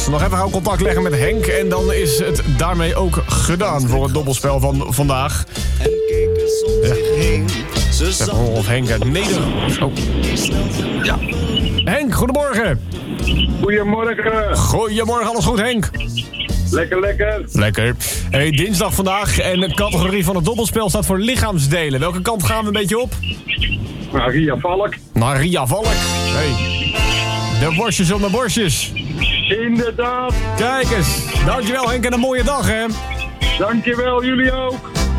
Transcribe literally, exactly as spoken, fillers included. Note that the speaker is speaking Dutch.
Jos. Nog even gauw contact leggen met Henk. En dan is het daarmee ook gedaan voor het dobbelspel van vandaag. Ja. Zeg maar of Henk uit Nederland. Oh. Ja. Henk, goedemorgen. Goedemorgen. Goedemorgen, alles goed Henk? Lekker, lekker. Lekker. Hey, dinsdag vandaag en de categorie van het dobbelspel staat voor lichaamsdelen. Welke kant gaan we een beetje op? Maria Valk. Maria Valk. Hey. De borstjes op de borstjes. Inderdaad. Kijk eens. Dankjewel Henk en een mooie dag hè. Dankjewel, jullie ook.